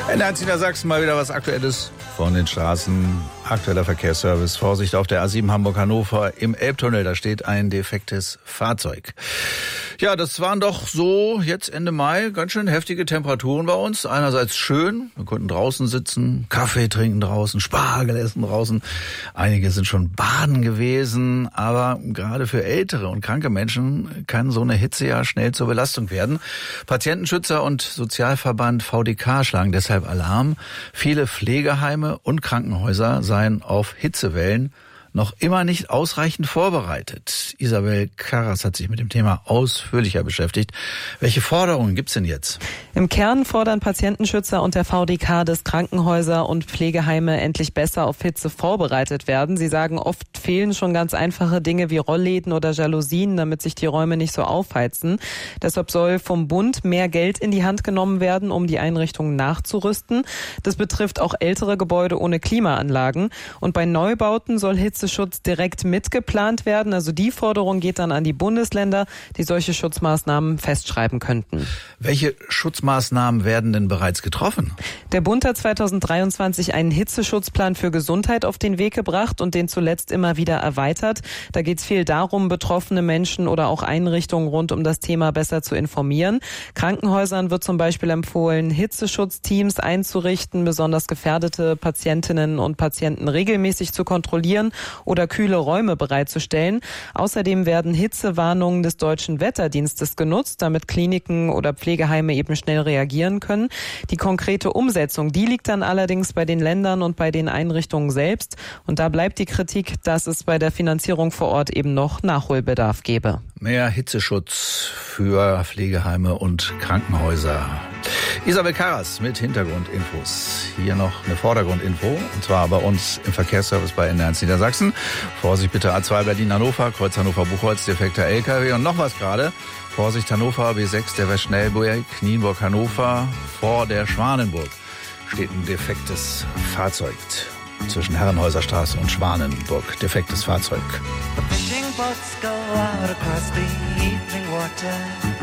NDR Niedersachsen, mal wieder was Aktuelles von den Straßen. Aktueller Verkehrsservice. Vorsicht auf der A7 Hamburg-Hannover im Elbtunnel. Da steht ein defektes Fahrzeug. Ja, das waren doch so jetzt Ende Mai ganz schön heftige Temperaturen bei uns. Einerseits schön, wir konnten draußen sitzen, Kaffee trinken draußen, Spargel essen draußen. Einige sind schon baden gewesen, aber gerade für ältere und kranke Menschen kann so eine Hitze ja schnell zur Belastung werden. Patientenschützer und Sozialverband VDK schlagen deshalb Alarm. Viele Pflegeheime und Krankenhäuser seien auf Hitzewellen noch immer nicht ausreichend vorbereitet. Isabel Karras hat sich mit dem Thema ausführlicher beschäftigt. Welche Forderungen gibt's denn jetzt? Im Kern fordern Patientenschützer und der VDK, dass Krankenhäuser und Pflegeheime endlich besser auf Hitze vorbereitet werden. Sie sagen, oft fehlen schon ganz einfache Dinge wie Rollläden oder Jalousien, damit sich die Räume nicht so aufheizen. Deshalb soll vom Bund mehr Geld in die Hand genommen werden, um die Einrichtungen nachzurüsten. Das betrifft auch ältere Gebäude ohne Klimaanlagen. Und bei Neubauten soll Hitzeschutz direkt mitgeplant werden. Also die Forderung geht dann an die Bundesländer, die solche Schutzmaßnahmen festschreiben könnten. Welche Schutzmaßnahmen werden denn bereits getroffen? Der Bund hat 2023 einen Hitzeschutzplan für Gesundheit auf den Weg gebracht und den zuletzt immer wieder erweitert. Da geht es viel darum, betroffene Menschen oder auch Einrichtungen rund um das Thema besser zu informieren. Krankenhäusern wird zum Beispiel empfohlen, Hitzeschutzteams einzurichten, besonders gefährdete Patientinnen und Patienten regelmäßig zu kontrollieren oder kühle Räume bereitzustellen. Außerdem werden Hitzewarnungen des Deutschen Wetterdienstes genutzt, damit Kliniken oder Pflegeheime eben schnell reagieren können. Die konkrete Umsetzung, die liegt dann allerdings bei den Ländern und bei den Einrichtungen selbst. Und da bleibt die Kritik, dass es bei der Finanzierung vor Ort eben noch Nachholbedarf gäbe. Mehr Hitzeschutz für Pflegeheime und Krankenhäuser. Isabel Karras mit Hintergrundinfos. Hier noch eine Vordergrundinfo, und zwar bei uns im Verkehrsservice bei NDR Niedersachsen. Vorsicht bitte A2 Berlin-Hannover, Kreuz Hannover-Buchholz, defekter LKW. Und noch was gerade. Vorsicht Hannover, B6, der Westschnellburg, Nienburg-Hannover, vor der Schwanenburg steht ein defektes Fahrzeug. Zwischen Herrenhäuserstraße und Schwanenburg. Defektes Fahrzeug. The fishing boats go out across the evening water.